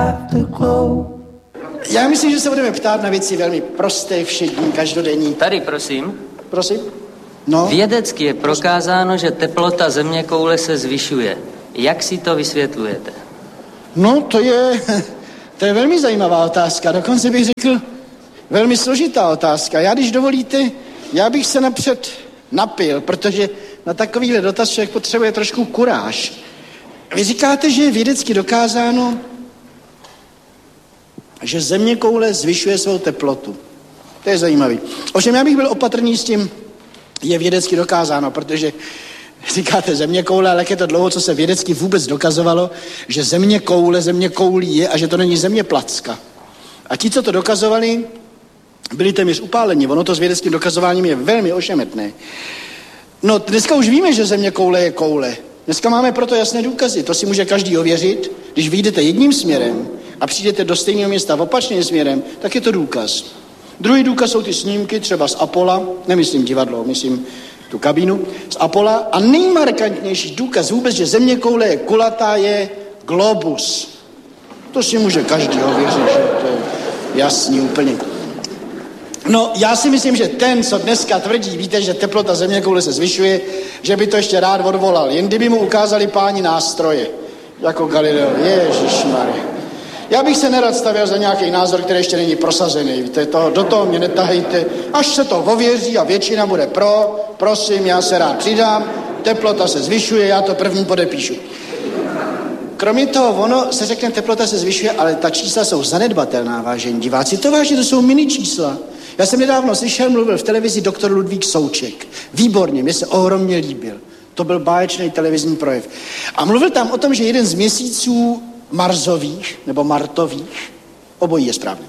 Já myslím, že se budeme ptát na věci velmi prosté, všední, každodenní. Tady, prosím. Prosím? No. Vědecky je prokázáno, že teplota zeměkoule se zvyšuje. Jak si to vysvětlujete? No, to je velmi zajímavá otázka. Dokonce bych řekl velmi složitá otázka. Já, když dovolíte, já bych se napřed napil, protože na takovýhle dotaz člověk potřebuje trošku kuráž. Vy říkáte, že je vědecky dokázáno, že zeměkoule zvyšuje svou teplotu. To je zajímavý. Ovšem já bych byl opatrný s tím, je vědecky dokázáno, protože říkáte zeměkoule, ale jak je to dlouho, co se vědecky vůbec dokazovalo, že zeměkoulí je a že to není zeměplacka. A ti, co to dokazovali, byli téměř upáleni. Ono to s vědeckým dokazováním je velmi ošemetné. No, dneska už víme, že zeměkoule je koule. Dneska máme proto jasné důkazy. To si může každý ověřit. Když vyjdete jedním směrem a přijdete do stejného města opačným směrem, tak je to důkaz. Druhý důkaz jsou ty snímky, třeba z Apolla, nemyslím divadlo, myslím tu kabínu, z Apolla. A nejmarkantnější důkaz vůbec, že zeměkoule je kulatá, je globus. To si může každý ověřit, že to je jasný úplně. No, já si myslím, že ten, co dneska tvrdí, víte, že teplota zeměkoule se zvyšuje, že by to ještě rád odvolal. Jen kdyby mu ukázali páni nástroje, jako Galileo. Ježišmarja. Já bych se nerad stavěl za nějaký názor, který ještě není prosazený. Víte, do toho mě netahejte. Až se to ověří a většina bude pro, prosím, já se rád přidám, teplota se zvyšuje, já to první podepíšu. Kromě toho, ono se řekne, teplota se zvyšuje, ale ta čísla jsou zanedbatelná, vážení diváci. To vážně, to jsou mini čísla. Já jsem nedávno mluvil v televizi doktor Ludvík Souček. Výborně, mě se ohromně líbil. To byl báječný televizní projev. A mluvil tam o tom, že jeden z měsíců marzových, nebo martových, obojí je správně,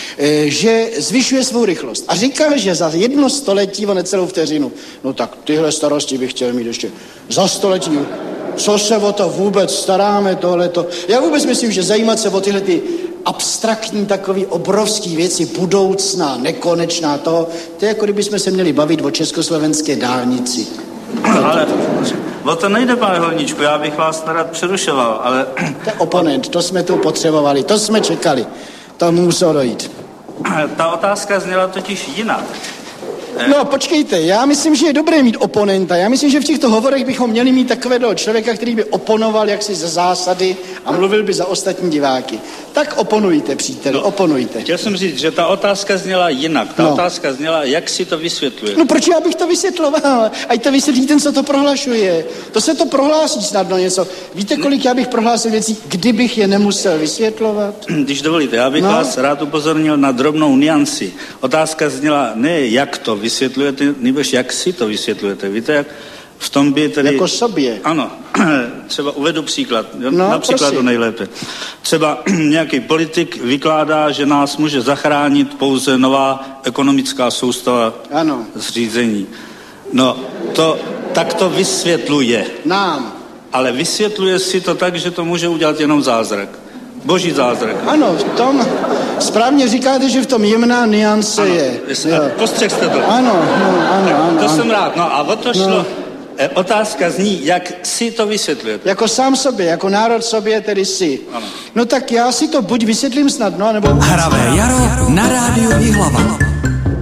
že zvyšuje svou rychlost. A říkal, že za 1 století, o necelou vteřinu, no tak tyhle starosti bych chtěl mít ještě za století. Co se o to vůbec staráme, tohleto. Já vůbec myslím, že zajímat se o tyhle ty abstraktní takový obrovský věci, budoucná, nekonečná, to je jako kdybychom se měli bavit o československé dálnici. Ale o to nejde, pane Horníčku, já bych vás nerad přerušoval, ale... To je oponent, to jsme tu potřebovali, to jsme čekali, to muselo dojít. Ta otázka zněla totiž jinak. No, počkejte, já myslím, že je dobré mít oponenta. Já myslím, že v těchto hovorech bychom měli mít takového člověka, který by oponoval jaksi ze zásady a mluvil by za ostatní diváky. Tak oponujte, příteli, oponujte. Chtěl jsem říct, že ta otázka zněla jinak. Ta otázka zněla, jak si to vysvětluje. No, proč já bych to vysvětloval? Ať to vysvětlí ten, co to prohlašuje. To se to prohlásí snadno něco. Víte, kolik já bych prohlásil věcí, kdybych je nemusel vysvětlovat? Když dovolíte, já bych vás rád upozornil na drobnou nuanci. Otázka zněla ne, jak to vysvětlujete, nebož jak si to vysvětlujete. Víte, jak v tom by tedy... Jako sobě. Ano, třeba uvedu příklad, například to nejlépe. Třeba nějaký politik vykládá, že nás může zachránit pouze nová ekonomická soustava zřízení. No, tak to vysvětluje. Nám. Ale vysvětluje si to tak, že to může udělat jenom zázrak. Boží zázrak. Ano, v tom správně říkáte, že v tom jemná nuance je. Postřeh jste to. Ano. To jsem rád. No a o to šlo. Otázka zní, jak si to vysvětlujete. Jako sám sobě, jako národ sobě, tedy si. Ano. No tak já si to buď vysvětlím snadno, nebo... Hravé jaro na rádiu Jihlava.